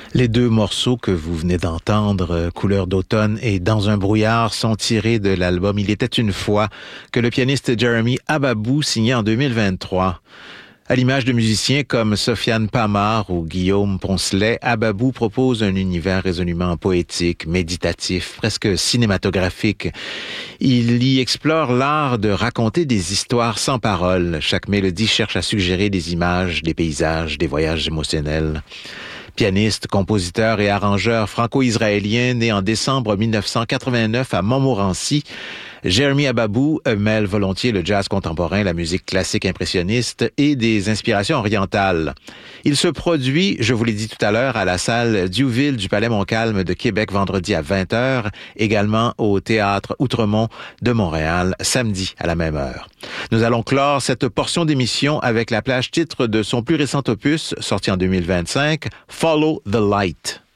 Les deux morceaux que vous venez d'entendre, Couleur d'automne et Dans un brouillard, sont tirés de l'album Il était une fois que le pianiste Jeremy Ababou signait en 2023. À l'image de musiciens comme Sofiane Pamar ou Guillaume Poncelet, Ababou propose un univers résolument poétique, méditatif, presque cinématographique. Il y explore l'art de raconter des histoires sans parole. Chaque mélodie cherche à suggérer des images, des paysages, des voyages émotionnels. Pianiste, compositeur et arrangeur franco-israélien né en décembre 1989 à Montmorency, Jeremy Ababou mêle volontiers le jazz contemporain, la musique classique impressionniste et des inspirations orientales. Il se produit, je vous l'ai dit tout à l'heure, à la salle Diouville du Palais Montcalm de Québec vendredi à 20h, également au Théâtre Outremont de Montréal samedi à la même heure. Nous allons clore cette portion d'émission avec la plage titre de son plus récent opus, sorti en 2025, Follow the Light.